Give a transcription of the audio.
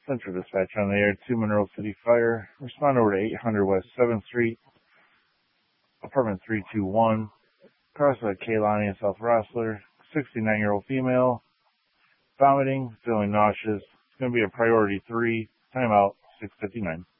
Central Dispatch on the air, 2 Monroe City Fire. Respond over to 800 West 7th Street, apartment 321, across Kaylani and South Rossler. 69-year-old female, vomiting, feeling nauseous. It's going to be a priority 3, timeout 6:59.